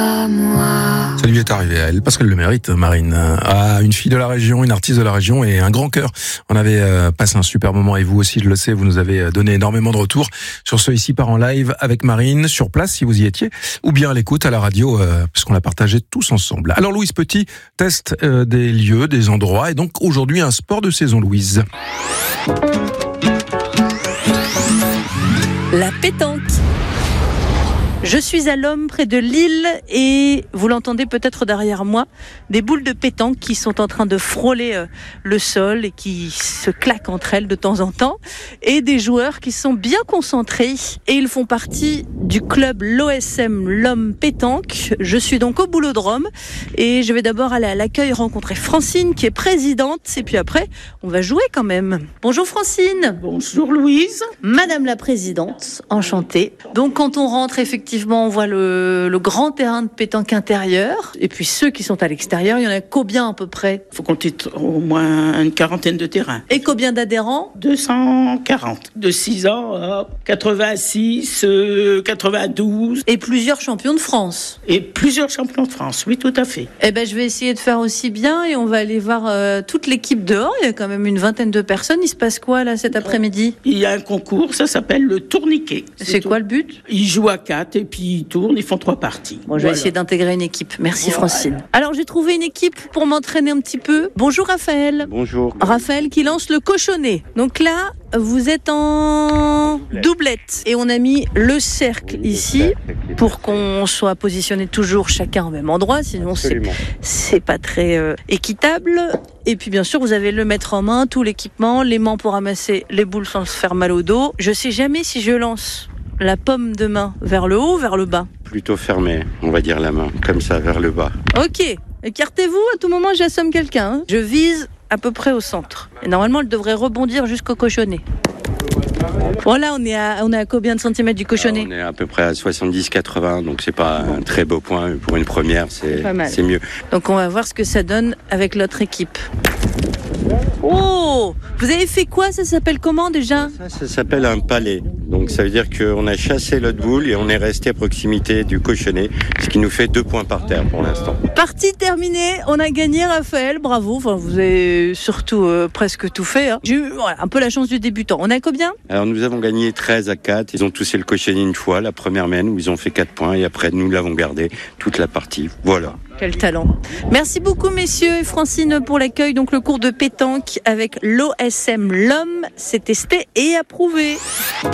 Ça lui est arrivé à elle, parce qu'elle le mérite, Marine. Une fille de la région, une artiste de la région et un grand cœur. On avait passé un super moment et vous aussi, je le sais, vous nous avez donné énormément de retours sur ce Ici part en live avec Marine, sur place si vous y étiez, ou bien à l'écoute à la radio, puisqu'on l'a partagé tous ensemble. Alors Louise Petit teste des lieux, des endroits, et donc aujourd'hui un sport de saison, Louise. La pétanque. Je suis à l'Homme, près de Lille, et vous l'entendez peut-être derrière moi, des boules de pétanque qui sont en train de frôler le sol et qui se claquent entre elles de temps en temps, et des joueurs qui sont bien concentrés, et ils font partie du club l'OSM l'Homme Pétanque. Je suis donc au Boulodrome, et je vais d'abord aller à l'accueil rencontrer Francine, qui est présidente, et puis après, on va jouer quand même. Bonjour Francine. Bonjour Louise. Madame la présidente, enchantée. Donc quand on rentre, effectivement, on voit le grand terrain de pétanque intérieur. Et puis ceux qui sont à l'extérieur, il y en a combien à peu près ? Il faut compter au moins une quarantaine de terrains. Et combien d'adhérents ? 240. De 6 ans à 86, 92. Et plusieurs champions de France. Et plusieurs champions de France, oui, tout à fait. Eh ben, je vais essayer de faire aussi bien et on va aller voir toute l'équipe dehors. Il y a quand même une vingtaine de personnes. Il se passe quoi là cet après-midi ? Il y a un concours, ça s'appelle le tourniquet. C'est quoi le but ? Ils jouent à 4 et puis ils tournent, ils font 3 parties. Bon, je vais essayer d'intégrer une équipe. Merci Francine. Alors j'ai trouvé une équipe pour m'entraîner un petit peu. Bonjour Raphaël. Bonjour. Raphaël qui lance le cochonnet. Donc là, vous êtes en doublette. Et on a mis le cercle ici pour qu'on soit positionné toujours chacun au même endroit. Sinon, c'est pas très équitable. Et puis bien sûr, vous avez le maître en main, tout l'équipement, l'aimant pour ramasser les boules sans se faire mal au dos. Je sais jamais si je lance la paume de main vers le haut ou vers le bas. Plutôt fermé, on va dire la main, comme ça, vers le bas. Ok, écartez-vous, à tout moment j'assomme quelqu'un. Hein. Je vise à peu près au centre. Et normalement, elle devrait rebondir jusqu'au cochonnet. Voilà, on est à combien de centimètres du cochonnet ? On est à peu près à 70-80, donc c'est pas un très beau point. Pour une première, c'est mieux. Donc on va voir ce que ça donne avec l'autre équipe. Oh ! Vous avez fait quoi ? Ça s'appelle comment déjà ? Ça s'appelle un palais. Donc ça veut dire qu'on a chassé l'autre boule et on est resté à proximité du cochonnet, ce qui nous fait 2 points par terre pour l'instant. Partie terminée, on a gagné Raphaël, bravo. Enfin, vous avez surtout presque tout fait. Hein. J'ai eu un peu la chance du débutant. On a combien ? Alors nous avons gagné 13-4. Ils ont toussé le cochonnet une fois, la première mène où ils ont fait 4 points et après nous l'avons gardé toute la partie. Voilà. Quel talent. Merci beaucoup messieurs et Francine pour l'accueil. Donc le cours de pétanque avec l'OSM l'Homme, c'est testé et approuvé.